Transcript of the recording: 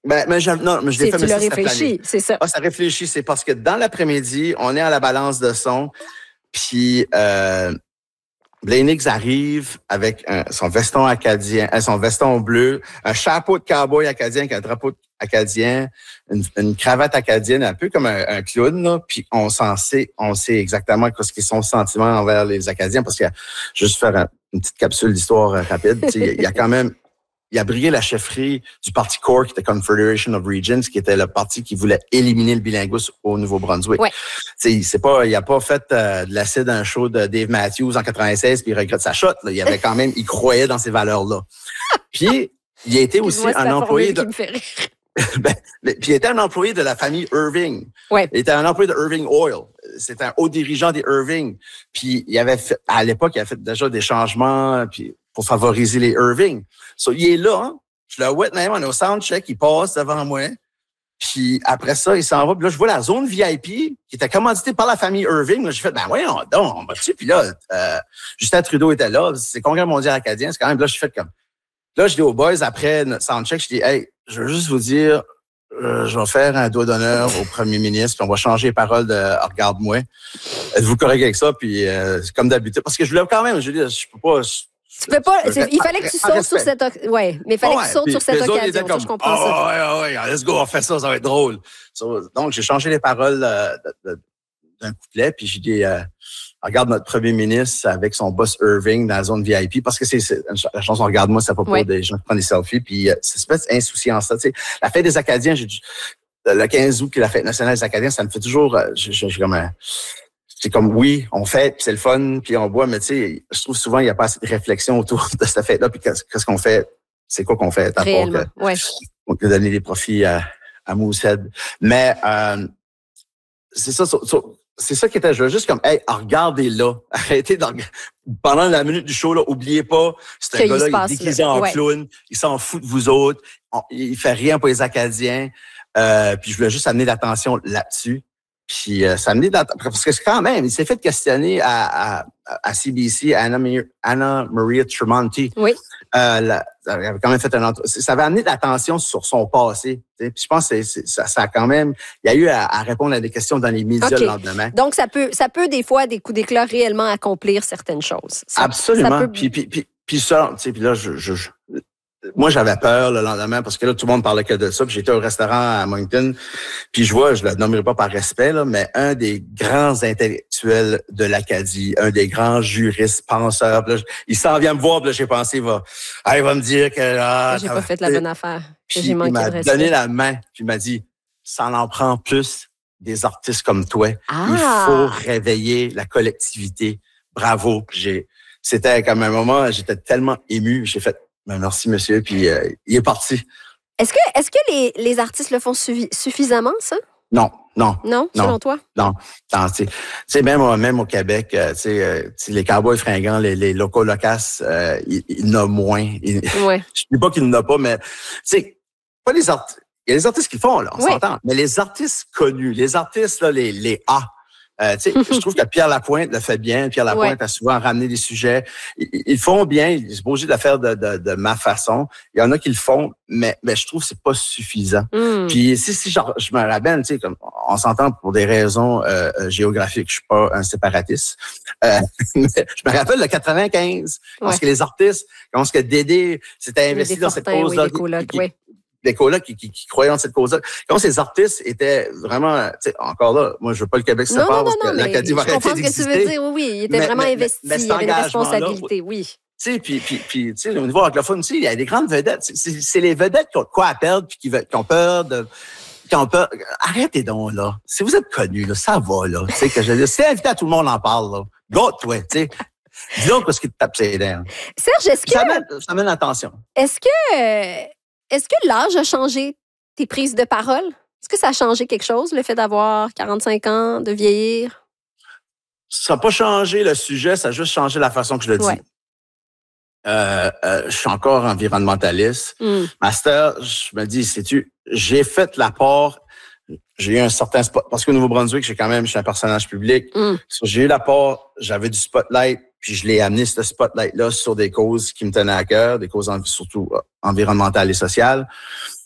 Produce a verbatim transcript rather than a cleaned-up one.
Ben, mais non, mais je l'ai fait, tu mais l'as ça, réfléchi, c'est ça. Ah, ça réfléchit, c'est parce que dans l'après-midi, on est à la balance de son, puis euh, Blaine Hicks arrive avec un, son veston acadien, euh, son veston bleu, un chapeau de cowboy acadien avec un drapeau acadien, une, une cravate acadienne, un peu comme un, un clown, là, puis on s'en sait, on sait exactement ce qu'ils sont sentiments envers les Acadiens, parce que, juste faire un, une petite capsule d'histoire rapide, il y a quand même il a brigué la chefferie du parti CORE, qui était Confederation of Regions, qui était le parti qui voulait éliminer le bilinguisme au Nouveau-Brunswick. Ouais. C'est pas, il a pas fait euh, de l'acide d'un show de Dave Matthews en quatre-vingt-seize puis il regrette sa shot. Là. Il avait quand même, il croyait dans ces valeurs-là. Puis il a été aussi un employé de. ben, puis il était un employé de la famille Irving. Ouais. Il était un employé de Irving Oil. C'était un haut dirigeant des Irving. Puis il avait fait, à l'époque, il a fait déjà des changements puis pour favoriser les Irving. So, il est là, hein? Je le vois même, on est au soundcheck, il passe devant moi. Puis après ça, il s'en va. Puis là, je vois la zone V I P qui était commanditée par la famille Irving. Là, j'ai fait, ben voyons donc, on va dessus. Puis là, euh, Justin Trudeau était là. C'est le Congrès mondial acadien. C'est quand même, là, je fait comme... Là, je dis aux boys, après notre soundcheck, je dis, hey, je veux juste vous dire, euh, je vais faire un doigt d'honneur au premier ministre, puis on va changer les paroles de « Regarde-moi ». Êtes-vous correct avec ça? Puis euh, comme d'habitude, parce que je voulais quand même, je veux dire, je peux pas... Je, Tu peux pas, il fallait que tu sautes sur cette, ouais, mais il fallait ouais, que tu sautes sur cette occasion. Comme, ça, je comprends oh, ça. Ouais, ouais, let's go, on fait ça, ça va être drôle. So, donc, j'ai changé les paroles euh, de, de, d'un couplet, puis j'ai dit, euh, regarde notre premier ministre avec son boss Irving dans la zone V I P, parce que c'est, c'est la chanson Regarde-moi, c'est pas pour ouais. des gens qui prennent des selfies, puis euh, c'est une espèce d'insouciance. Tu sais, la fête des Acadiens, j'ai, le quinze août, qui est la fête nationale des Acadiens, ça me fait toujours, euh, j'ai, j'ai comme un... C'est comme, oui, on fête, puis c'est le fun, puis on boit, mais tu sais, je trouve souvent il n'y a pas assez de réflexion autour de cette fête-là, puis qu'est-ce qu'on fait, c'est quoi qu'on fait, à part que, ouais. on peut donner des profits à, à Moosehead. Mais euh, c'est ça, so, so, c'est ça qui était, je veux juste comme, hey, regardez-là, arrêtez de, pendant la minute du show, là, oubliez pas, c'est un gars-là, il est déguisé en ouais. clown, il s'en fout de vous autres, on, il fait rien pour les Acadiens, euh, puis je voulais juste amener l'attention là-dessus. Puis euh, ça me dit parce que quand même, il s'est fait questionner à, à, à C B C, Anna, Anna Maria Tremonti. Oui. Euh, la, ça avait quand même fait un ça avait amené de l'attention sur son passé. Puis je pense que c'est, c'est, ça, ça a quand même, il y a eu à, à répondre à des questions dans les médias okay. le lendemain. Donc ça peut, ça peut des fois des coups d'éclat réellement accomplir certaines choses. Ça, Absolument. Ça peut... Puis puis puis puis ça, tu sais, puis là je, je, je moi, j'avais peur le lendemain parce que là, tout le monde parlait que de ça. Puis j'étais au restaurant à Moncton. Puis je vois, je le nommerai pas par respect, là, mais un des grands intellectuels de l'Acadie, un des grands juristes, penseurs. Là, il s'en vient me voir, puis là, j'ai pensé, il va, ah, il va me dire que ah, j'ai pas fait la bonne affaire. Puis j'ai manqué il m'a de respect. donné la main, puis il m'a dit, ça en prend plus des artistes comme toi. Ah. Il faut réveiller la collectivité. Bravo. J'ai, c'était comme un moment, j'étais tellement ému. J'ai fait, ben merci, monsieur, puis euh, il est parti. Est-ce que, est-ce que les, les artistes le font suffi- suffisamment, ça? Non, non. Non, non selon toi? Non. non tu sais, même, même au Québec, euh, tu sais, les cowboys fringants, les, les locaux locaces, euh, il, il y en a moins. Il, ouais. Je ne dis pas qu'il n'y en a pas, mais tu sais, pas les artistes. Il y a les artistes qui font, là, on ouais. s'entend. Mais les artistes connus, les artistes, là, les, les A. Euh, tu sais, je trouve que Pierre Lapointe le fait bien. Pierre Lapointe ouais. a souvent ramené des sujets. Ils, ils font bien. Ils sont pas obligés de le faire de, de, de ma façon. Il y en a qui le font, mais, mais je trouve que c'est pas suffisant. Mm. Puis si, si genre, je me ramène, tu sais, comme on s'entend pour des raisons euh, géographiques, je suis pas un séparatiste. Euh, mais je me rappelle le quatre-vingt-quinze, ouais. parce que les artistes, quand ce que Dédé s'était investi dans cette cause-là. Oui, des colocs, qui, oui. des colocs qui, qui, qui croyaient en cette cause-là. Quand ces artistes étaient vraiment, tu sais, encore là, moi, je veux pas le Québec se sépare parce que l'Acadie va arrêter d'exister. Je comprends ce que tu veux dire, oui, oui, il était mais, vraiment mais, investi, mais il y avait une responsabilité, oui. Tu sais, puis, puis, puis, tu sais, au niveau anglophone aussi, il y a des grandes vedettes. C'est, c'est, c'est les vedettes qui ont quoi à perdre puis qui, qui ont peur de... Qui ont peur. Arrêtez donc, là. Si vous êtes connus, là, ça va, là. Tu sais, que je dis, c'est invité à tout le monde en parle, là. Go, toi, tu sais. Dis donc parce qu'il te tape ses dents. Serge, est-ce que... Ça amène, ça amène l'attention. Est-ce que, est-ce que l'âge a changé tes prises de parole? Est-ce que ça a changé quelque chose, le fait d'avoir quarante-cinq ans, de vieillir? Ça n'a pas changé le sujet, ça a juste changé la façon que je le dis. Ouais. Euh, euh, je suis encore environnementaliste. Mm. Master, je me dis, sais-tu, j'ai fait l'apport, j'ai eu un certain spot, parce qu'au Nouveau-Brunswick, j'ai quand même, je suis un personnage public. Mm. So, j'ai eu l'apport, j'avais du spotlight, puis je l'ai amené, ce spotlight-là, sur des causes qui me tenaient à cœur, des causes surtout environnementales et sociales.